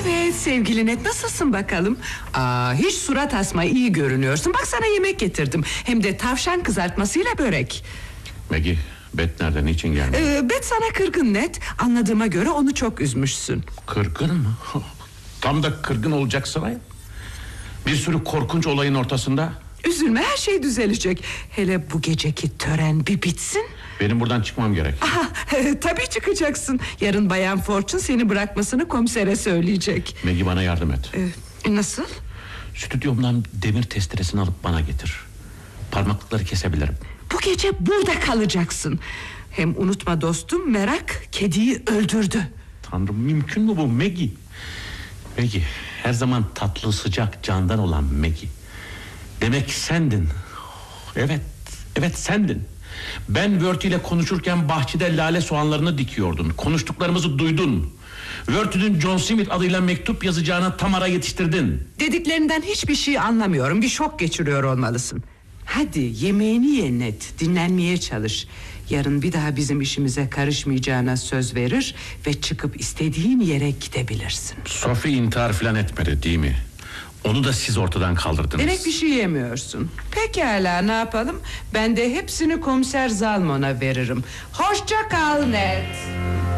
Evet sevgili Ned, nasılsın bakalım? Hiç surat asma, iyi görünüyorsun. Bak sana yemek getirdim. Hem de tavşan kızartmasıyla börek. Maggie, Bet nerede, niçin gelmedi? Bet sana kırgın Ned. Anladığıma göre onu çok üzmüşsün. Kırgın mı? Tam da kırgın olacaksın ayol. Bir sürü korkunç olayın ortasında. Üzülme, her şey düzelecek. Hele bu geceki tören bir bitsin. Benim buradan çıkmam gerek. Tabii çıkacaksın. Yarın Bayan Fortune seni bırakmasını komisere söyleyecek. Maggie, bana yardım et. Nasıl? Stüdyomdan demir testeresini alıp bana getir. Parmaklıkları kesebilirim. Bu gece burada kalacaksın. Hem unutma dostum, merak kediyi öldürdü. Tanrım, mümkün mü bu Maggie? Maggie, her zaman tatlı, sıcak, candan olan Maggie. Demek sendin. Evet sendin. Ben Verty ile konuşurken bahçede lale soğanlarını dikiyordun. Konuştuklarımızı duydun. Verty'nin John Smith adıyla mektup yazacağına tam ara yetiştirdin. Dediklerinden hiçbir şey anlamıyorum. Bir şok geçiriyor olmalısın. Hadi yemeğini ye Ned, dinlenmeye çalış. Yarın bir daha bizim işimize karışmayacağına söz verir ve çıkıp istediğin yere gidebilirsin. Sophie intihar falan etmedi değil mi? Onu da siz ortadan kaldırdınız. Demek bir şey yemiyorsun. Pekala, ne yapalım? Ben de hepsini komiser Zalmon'a veririm. Hoşça kal Ned.